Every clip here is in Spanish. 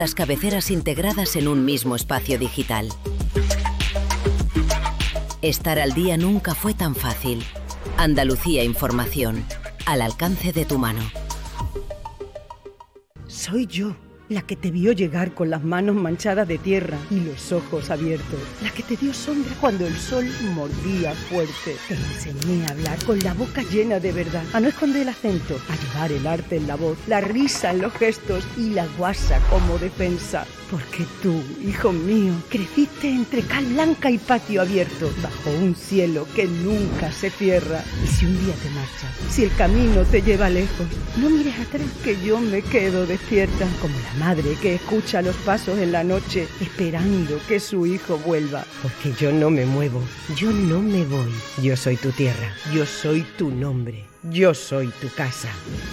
Las cabeceras integradas en un mismo espacio digital. Estar al día nunca fue tan fácil. Andalucía Información, al alcance de tu mano. Soy yo, la que te vio llegar con las manos manchadas de tierra y los ojos abiertos. La que te dio sombra cuando el sol mordía fuerte. Te enseñé a hablar con la boca llena de verdad, a no esconder el acento, a llevar el arte en la voz, la risa en los gestos y la guasa como defensa. Porque tú, hijo mío, creciste entre cal blanca y patio abierto, bajo un cielo que nunca se cierra. Y si un día te marchas, si el camino te lleva lejos, no mires atrás, que yo me quedo despierta, como la madre que escucha los pasos en la noche, esperando que su hijo vuelva. Porque yo no me muevo, yo no me voy. Yo soy tu tierra, yo soy tu nombre, yo soy tu casa.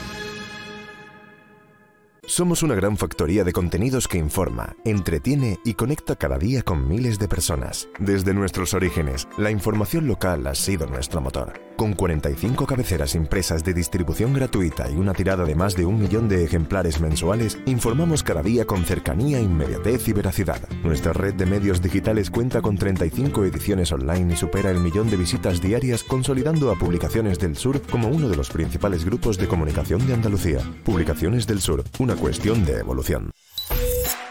Somos una gran factoría de contenidos que informa, entretiene y conecta cada día con miles de personas. Desde nuestros orígenes, la información local ha sido nuestro motor. Con 45 cabeceras impresas de distribución gratuita y una tirada de más de 1 millón de ejemplares mensuales, informamos cada día con cercanía, inmediatez y veracidad. Nuestra red de medios digitales cuenta con 35 ediciones online y supera el 1 millón de visitas diarias, consolidando a Publicaciones del Sur como uno de los principales grupos de comunicación de Andalucía. Publicaciones del Sur, una cuestión de evolución.